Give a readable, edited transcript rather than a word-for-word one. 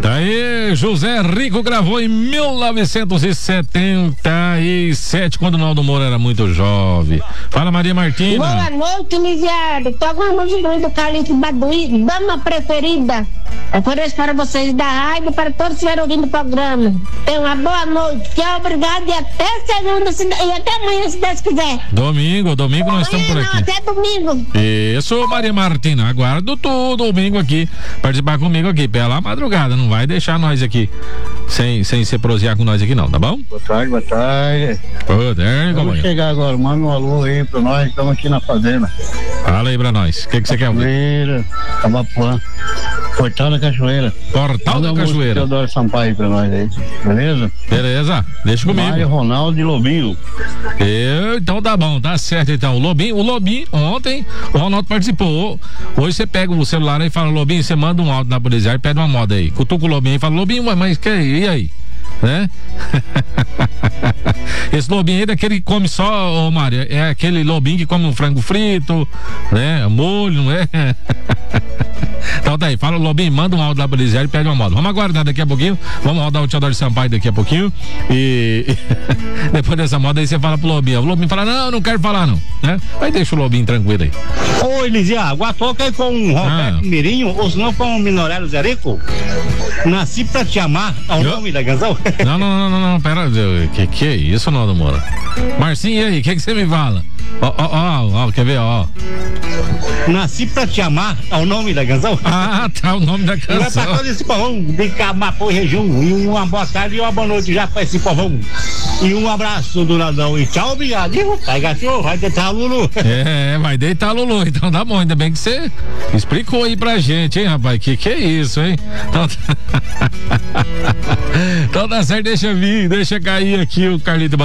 Aí, José Rico gravou em 1977, quando o Naldo Moura era muito jovem. Fala, Maria Martina. Boa noite, Lisiado. Toca uma música do Carlito Baduí, Dama Preferida. É por isso para vocês da rádio, para todos que estiverem ouvindo o programa. Tenham uma boa noite. Tchau, obrigado e até segunda, e até amanhã, se Deus quiser. Domingo nós estamos por aqui. Não, até domingo. Isso, Maria Martina. Aguardo tudo domingo aqui. Participar comigo aqui, pela madrugada. Não vai deixar nós aqui sem se prosear com nós aqui, não, tá bom? Boa tarde. Boa tarde, Vamos chegar agora, manda um alô aí pra nós, estamos aqui na fazenda. Fala aí pra nós, o que você quer ouvir? Cachoeira, Tabapuã, Portal da Cachoeira. Portal da Cachoeira. Teodoro Sampaio pra nós aí, beleza? Beleza, deixa comigo. Mário Ronaldo e Lobinho. Então tá bom, tá certo então. O Lobinho, ontem o Ronaldo participou. Hoje você pega o celular aí e fala, Lobinho, você manda um áudio na polícia e pede uma moda aí. Cutuca o Lobinho e fala, Lobinho, mas e aí? Né? Esse Lobinho aí é daquele que come só, ô Mário, é aquele Lobinho que come um frango frito, né? Molho, não é? Então tá aí, fala o Lobinho, manda um áudio lá pra Lisiane e pede uma moda. Vamos aguardar daqui a pouquinho, vamos rodar o Teodoro Sampaio daqui a pouquinho e depois dessa moda aí você fala pro Lobinho. O Lobinho fala, não quero falar não, né? Aí deixa o Lobinho tranquilo aí. Oi, Lisiane, Guatoca aí com o Roberto Mirinho, ou se não com o Minorelo Zerico. Nasci pra te amar, ao nome da canção. Não, pera, que é isso, Naldo Moura? Marcinho, e aí, o que você me fala? Ó, quer ver, ó. Nasci pra te amar, ao nome da canção. Ah, tá, o nome da canção. Não é pra todo esse povão de Camapô região. E uma boa tarde e uma boa noite já pra esse povão. E um abraço do Nadão. E tchau, obrigado. Vai, cachorro, vai deitar Lulu. Vai deitar Lulu. Então tá bom, ainda bem que você explicou aí pra gente, hein, rapaz? Que é isso, hein? Então tá certo, deixa cair aqui o Carlito